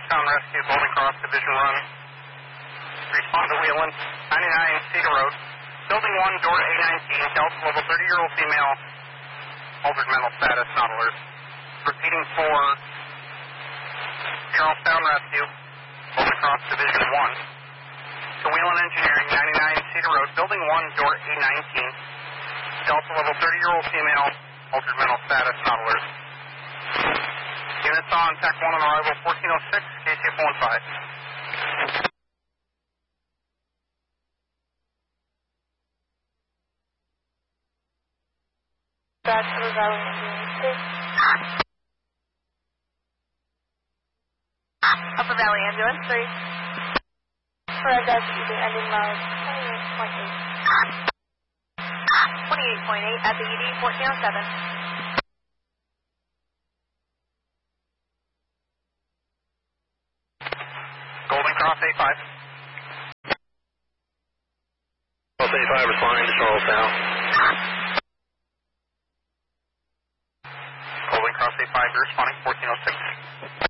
Charlestown Rescue, Golden Cross Division 1. Respond to Wheelan, 99 Cedar Road. Building 1, door A19, health level 30-year-old female. Altered mental status, not alert. Repeating for Charlestown Rescue, Golden Cross Division 1. To Wheelan Engineering, 99 Cedar Road. Building 1, door A19. Delta level 30-year-old female. Altered mental status, not alert. Units on TAC 1 on arrival 1406, KCF 15. That's Upper Valley Ambulance 3. Upper Valley Ambulance 3. For a desk using ending miles 28.8. 28.8 at the ED 1407. Golden Cross A5. Cross A5 responding to Charlestown. Golden Cross A5, you're responding 1406.